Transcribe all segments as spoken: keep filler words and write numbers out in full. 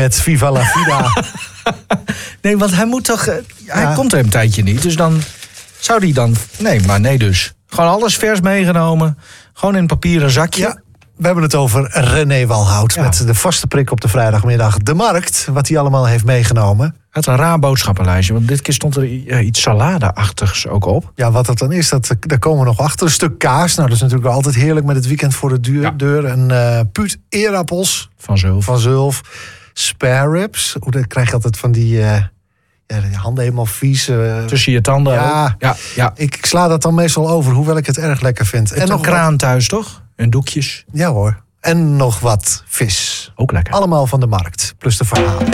met Viva la Vida. Nee, want hij moet toch... Uh, hij Ja. komt er een tijdje niet, dus dan zou hij dan... Nee, maar nee dus. Gewoon alles vers meegenomen. Gewoon in een papieren zakje. Ja, we hebben het over René Walhout. Ja. Met de vaste prik op de vrijdagmiddag. De markt, wat hij allemaal heeft meegenomen. Hij had een raar boodschappenlijstje, want dit keer stond er uh, iets salade-achtigs ook op. Ja, wat dat dan is, dat, daar komen we nog achter. Een stuk kaas, nou dat is natuurlijk altijd heerlijk met het weekend voor de deur. Ja. deur. En uh, puut eerappels Van Zulf. van Zulf. Spare ribs. Hoe dan krijg je altijd van die, uh, ja, die handen helemaal vies. Uh, Tussen je tanden. Ja. ook. ja, ja. ik, ik sla dat dan meestal over, hoewel ik het erg lekker vind. En nog een kraan thuis, toch? En doekjes. Ja hoor. En nog wat vis. Ook lekker. Allemaal van de markt, plus de verhalen.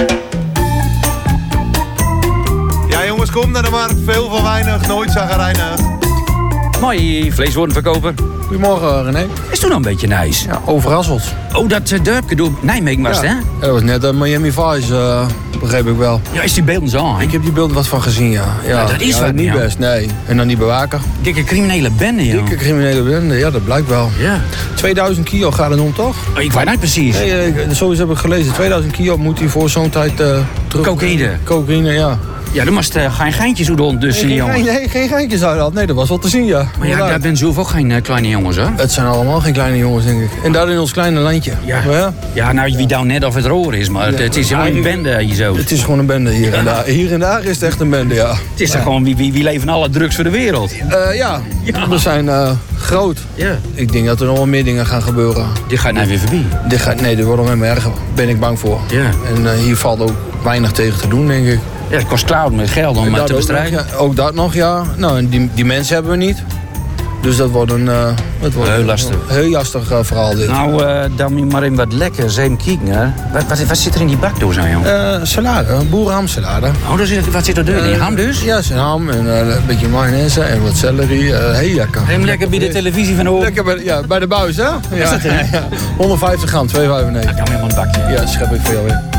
Ja jongens, kom naar de markt. Veel van weinig, nooit zagrijnig. Mooi vleeswordenverkoper. Goedemorgen, René. Is toen al een beetje nice. Ja, overrasseld. Oh, dat uh, dorpje door Nijmegen was het, Ja. hè? Ja, dat was net uh, Miami Vice, uh, begreep ik wel. Ja, is die beelden zo aan? Ik heb die beelden wat van gezien, ja. Ja, dat is ja, wat, niet ja. best, nee. En dan niet bewaken. Dikke criminele bende, joh. Dikke criminele bende, ja, dat blijkt wel. Ja. tweeduizend kilo gaat het om, toch? Oh, ik weet niet precies. Nee, uh, sowieso heb ik gelezen. tweeduizend kilo moet hij voor zo'n tijd uh, terug... Cocaïne. Cocaïne, ja. Ja, er moest uh, geen geintjes doen ondertussen, Nee, die geen, jongens. nee, geen geintjes uit had. Nee, dat was wel te zien, ja. Maar ja, Inderdaad. daar ben zelf ook geen uh, kleine jongens, hoor. Het zijn allemaal geen kleine jongens, denk ik. En daar in ons kleine landje. Ja. Maar ja, Ja, nou, wie nou net of het roer is, maar het, het is gewoon een bende hier zo. het is gewoon een bende hier en daar. Hier en daar is het echt een bende, ja. Het is er gewoon, wie, wie, wie leven alle drugs voor de wereld? Uh, ja, Ja. we zijn uh, groot. Ja. Ik denk dat er nog wel meer dingen gaan gebeuren. Dit gaat nou weer voorbij. Dit gaat, nee, dit wordt nog helemaal erger. Ben ik bang voor. Ja. En uh, hier valt ook weinig tegen te doen, denk ik. Ja, het kost cloud met geld om En uh, dat te ook bestrijden. nog, ja. Ook dat nog, ja. Nou, en die, die mensen hebben we niet. Dus dat wordt een... Uh, het wordt Heel lastig. Een heel lastig uh, verhaal, dit. Nou, uh, dan moet je maar in wat lekkers even kijken, hè. Wat, wat, wat zit er in die bak door zo, joh? Uh, salade, boerenhamsalade. Oh, daar zit, wat zit er door? In je ham dus? Ja, zijn ham en uh, een beetje mayonaise en wat celery. Uh, heel lekker. Hem lekker bij de televisie van oor. Lekker bij, ja, bij de buis, hè? Ja, Is dat er? ja. honderdvijftig gram, twee vijfennegentig. Dan helemaal een bakje. Ja, schep ik voor jou in.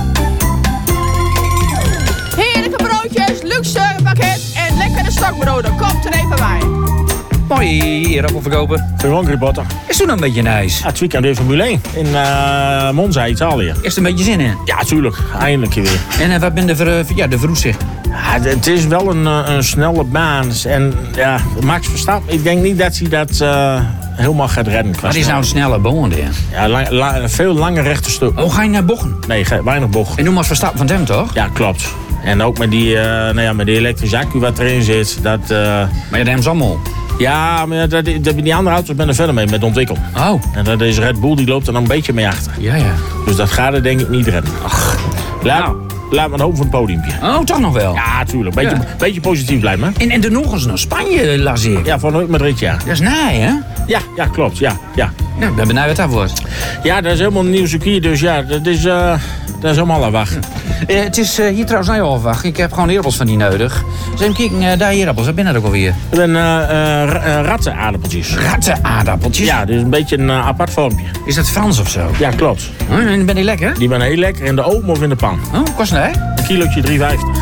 Heerlijke broodjes, luxe pakket en lekkere stokbroden. Komt er even bij. Mooi, erappelverkoper. Harry Potter. Is toen een beetje nice? Ja, het weekend weer Formule één in uh, Monza, Italië. Is er een beetje zin in? Ja, tuurlijk. Eindelijk weer. En uh, wat ben de, ver, ja, de vroeg Ja, het is wel een, uh, een snelle baan. En ja, Max Verstappen, ik denk niet dat hij dat uh, helemaal gaat redden. Wat is nou een snelle boon, hè? Ja, la, la, veel lange rechte stukken. Oh, ga je naar bochten? Nee, ge- weinig bocht. En noem maar Verstappen van hem, toch? Ja, klopt. En ook met die, uh, nou ja, met die elektrische accu wat erin zit. Dat, uh, Maar je neemt ze allemaal. ja, maar dat, dat, die andere auto's ben er verder mee met ontwikkeld. Oh. En dat is Red Bull, die loopt er dan een beetje mee achter. Ja, ja. Dus dat gaat er denk ik niet redden. Ach, laat, Nou. laat maar een hoop van het podiumpje. Oh, toch nog wel? Ja, tuurlijk. Beetje, Ja. beetje positief blijven, hè? En, en de nog eens naar Spanje, las ik. Ja, van ooit Madrid, ja. Dat is naai, hè? Ja, ja, klopt. Ja, ja. Nou, ik ben benieuwd wat dat wordt. Ja, dat is helemaal een nieuw circuit, dus ja, dat is, uh, dat is allemaal aan wachten. Uh, het is uh, hier trouwens niet afwacht. Ik heb gewoon eerappels van die nodig. Dus even kijken, uh, daar eerappels, wat ben dat ook alweer? Dat zijn uh, uh, rattenaardappeltjes. Rattenaardappeltjes? Ja, dit is een beetje een uh, apart vormpje. Is dat Frans of zo? Ja, klopt. Oh, en ben die lekker? Die ben heel lekker in de oven of in de pan. Oh, kost hij? Een kilootje drie vijftig.